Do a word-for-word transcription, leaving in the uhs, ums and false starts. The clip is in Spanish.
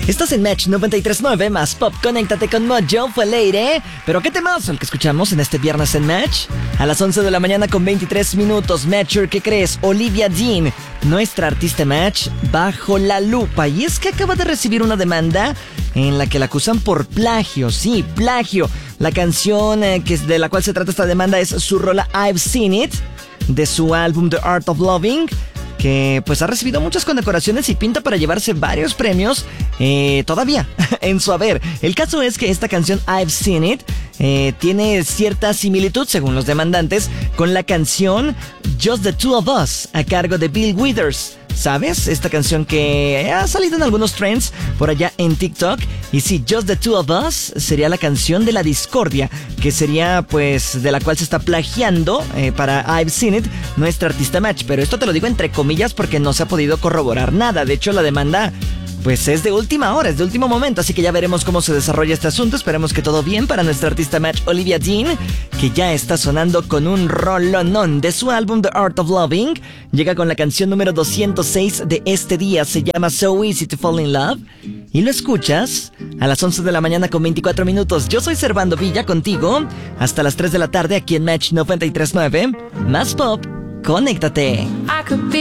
Estás en Match noventa y tres punto nueve más Pop. Conéctate con Mojo, fue Leire. Pero qué temazo el que escuchamos en este viernes en Match. A las once de la mañana con veintitrés minutos. Matcher, ¿qué crees? Olivia Dean, nuestra artista Match, bajo la lupa. Y es que acaba de recibir una demanda en la que la acusan por plagio. Sí, plagio. La canción eh, que es de la cual se trata esta demanda es su rola I've Seen It, de su álbum The Art of Loving, que pues ha recibido muchas condecoraciones y pinta para llevarse varios premios eh, todavía en su haber. El caso es que esta canción I've Seen It eh, tiene cierta similitud, según los demandantes, con la canción Just the Two of Us, a cargo de Bill Withers. ¿Sabes? Esta canción que ha salido en algunos trends por allá en TikTok. Y sí, Just the Two of Us sería la canción de la discordia, que sería pues de la cual se está plagiando eh, para I've Seen It nuestra artista Match. Pero esto te lo digo entre comillas porque no se ha podido corroborar nada. De hecho, la demanda pues es de última hora, es de último momento, así que ya veremos cómo se desarrolla este asunto. Esperemos que todo bien para nuestra artista Match, Olivia Dean, que ya está sonando con un rolonón de su álbum The Art of Loving. Llega con la canción número doscientos seis de este día, se llama So Easy to Fall in Love, y lo escuchas a las once de la mañana con veinticuatro minutos. Yo soy Servando Villa contigo hasta las tres de la tarde aquí en Match noventa y tres punto nueve. Más Pop, conéctate.